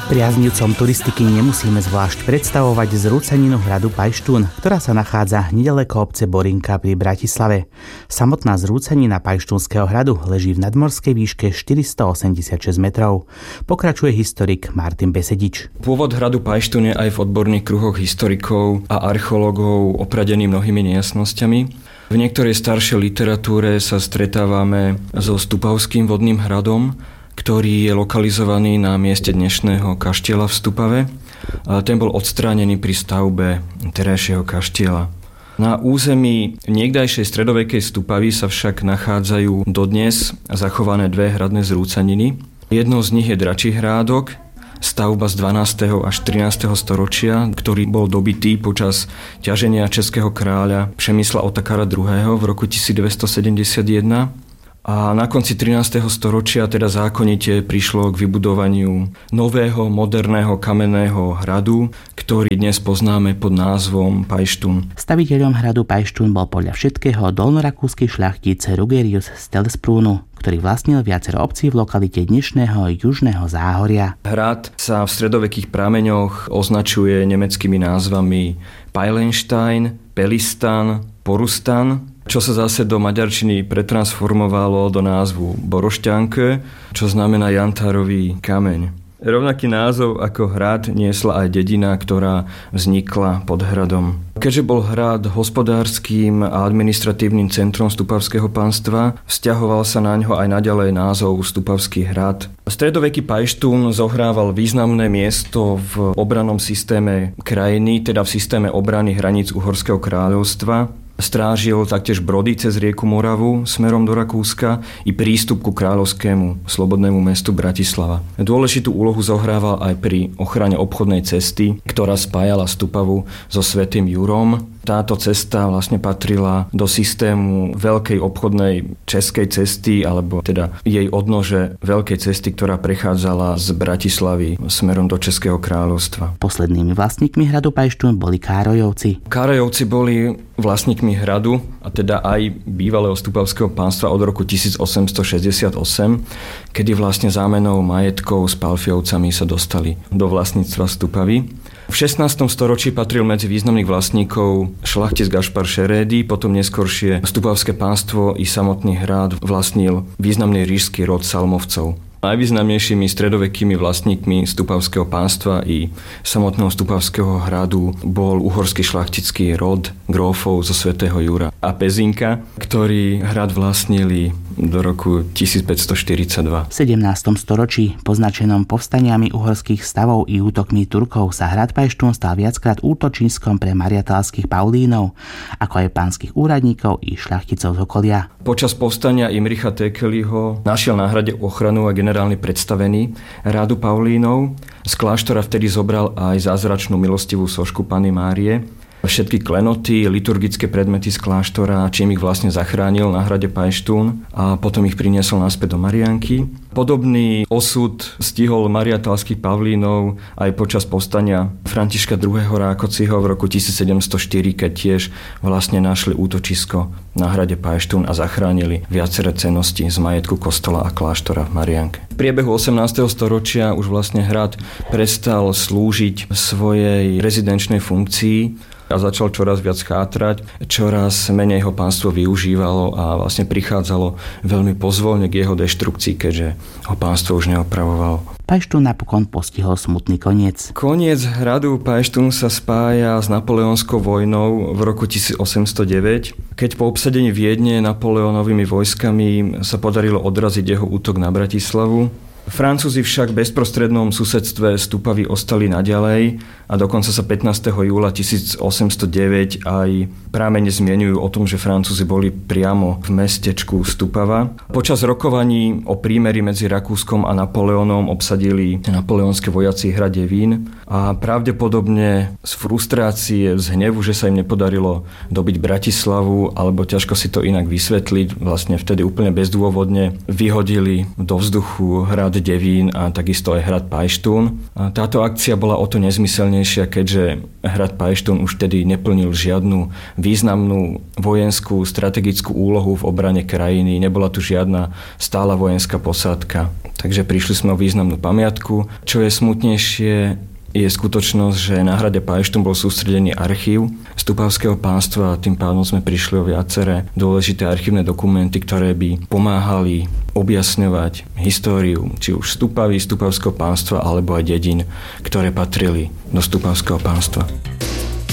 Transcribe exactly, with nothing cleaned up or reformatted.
Priaznivcom turistiky nemusíme zvlášť predstavovať zrúcaninu hradu Pajštún, ktorá sa nachádza nedaleko obce Borinka pri Bratislave. Samotná zrúcanina Pajštúnskeho hradu leží v nadmorskej výške štyristoosemdesiatšesť metrov. Pokračuje historik Martin Besedič. Pôvod hradu Pajštún je aj v odborných kruhoch historikov a archeológov opradený mnohými nejasnosťami. V niektorej staršej literatúre sa stretávame so Stupavským vodným hradom, ktorý je lokalizovaný na mieste dnešného kaštieľa v Stupave. Ten bol odstránený pri stavbe terajšieho kaštieľa. Na území niekdajšej stredovekej Stupavy sa však nachádzajú dodnes zachované dve hradné zrúcaniny. Jednou z nich je Dračí hrádok, stavba z dvanásteho až trinásteho storočia, ktorý bol dobitý počas ťaženia českého kráľa Přemysla Otakara druhého. v roku tisícdvestosedemdesiatjeden. A na konci trinásteho storočia teda zákonite prišlo k vybudovaniu nového, moderného kamenného hradu, ktorý dnes poznáme pod názvom Pajštún. Staviteľom hradu Pajštún bol podľa všetkého dolnorakúsky šľachtic Rugerius z Telesprúnu, ktorý vlastnil viacero obcí v lokalite dnešného južného Záhoria. Hrad sa v stredovekých prameňoch označuje nemeckými názvami Peilenstein, Pelistan, Porustan, čo sa zase do maďarčiny pretransformovalo do názvu Borošťanke, čo znamená jantárový kameň. Rovnaký názov ako hrad niesla aj dedina, ktorá vznikla pod hradom. Keďže bol hrad hospodárskym a administratívnym centrom Stupavského panstva, vzťahoval sa na ňo aj naďalej názov Stupavský hrad. Stredoveký Pajštún zohrával významné miesto v obrannom systéme krajiny, teda v systéme obrany hraníc Uhorského kráľovstva. Strážil taktiež brody cez rieku Moravu smerom do Rakúska i prístup ku kráľovskému slobodnému mestu Bratislava. Dôležitú úlohu zohrával aj pri ochrane obchodnej cesty, ktorá spájala Stupavu so Svätým Jurom. Táto cesta vlastne patrila do systému veľkej obchodnej českej cesty, alebo teda jej odnože veľkej cesty, ktorá prechádzala z Bratislavy smerom do Českého kráľovstva. Poslednými vlastníkmi hradu Pajštún boli Károjovci. Károjovci boli vlastníkmi hradu, a teda aj bývalého Stupavského pánstva od roku tisícosemstošesťdesiatosem, kedy vlastne zámenou majetkov s Palfiovcami sa dostali do vlastníctva Stupavy. V šestnástom storočí patril medzi významných vlastníkov šlachtic Gašpar Šerédy, potom neskôršie Stupavské pánstvo i samotný hrad vlastnil významný ríšsky rod Salmovcov. Najvýznamnejšími stredovekými vlastníkmi Stupavského pánstva i samotného Stupavského hradu bol uhorský šlachtický rod grófov zo Svätého Jura a Pezinka, ktorí hrad vlastnili do roku tisícpäťstoštyridsaťdva. V sedemnástom storočí, poznačenom povstaniami uhorských stavov i útokmi Turkov, sa hrad Pajštún stal viackrát útočiskom pre mariatálskych Paulínov, ako aj pánskych úradníkov i šľachticov z okolia. Počas povstania Imricha Tekeliho našiel na hrade ochranu a generálny predstavený rádu Paulínov. Z kláštora vtedy zobral aj zázračnú milostivú sošku Panny Márie, všetky klenoty, liturgické predmety z kláštora, čím ich vlastne zachránil na hrade Pajštún a potom ich priniesol naspäť do Mariánky. Podobný osud stihol mariatálskych Pavlínov aj počas povstania Františka druhého. Rákociho v roku tisícsedemstoštyri, keď tiež vlastne našli útočisko na hrade Pajštún a zachránili viaceré cennosti z majetku kostola a kláštora v Mariánke. V priebehu osemnásteho storočia už vlastne hrad prestal slúžiť svojej rezidenčnej funkcii a začal čoraz viac chátrať, čoraz menej ho pánstvo využívalo a vlastne prichádzalo veľmi pozvolne k jeho deštrukcii, keďže ho pánstvo už neopravovalo. Pajštún napokon postihol smutný koniec. Koniec hradu Pajštún sa spája s napoleonskou vojnou v roku tisícosemstodeväť, keď po obsadení Viedne Napoleónovými vojskami sa podarilo odraziť jeho útok na Bratislavu. Francúzi však v bezprostrednom susedstve Stupavy ostali naďalej a dokonca sa pätnásteho júla tisícosemstodeväť aj prámene zmieňujú o tom, že Francúzi boli priamo v mestečku Stupava. Počas rokovaní o prímeri medzi Rakúskom a Napoleónom obsadili napoleonské vojaci hrad Devín a pravdepodobne z frustrácie, z hnevu, že sa im nepodarilo dobiť Bratislavu, alebo ťažko si to inak vysvetliť, vlastne vtedy úplne bezdôvodne vyhodili do vzduchu hrad hrad Devín a takisto aj hrad Pajštún. A táto akcia bola o to nezmyselnejšia, keďže hrad Pajštún už tedy neplnil žiadnu významnú vojenskú strategickú úlohu v obrane krajiny, nebola tu žiadna stála vojenská posádka. Takže prišli sme o významnú pamiatku. Čo je smutnejšie, je skutočnosť, že na hrade Pajštún bol sústredený archív Stupavského pánstva a tým pádom sme prišli o viaceré dôležité archívne dokumenty, ktoré by pomáhali objasňovať históriu či už Stupavy, Stupavského pánstva alebo aj dedín, ktoré patrili do Stupavského pánstva.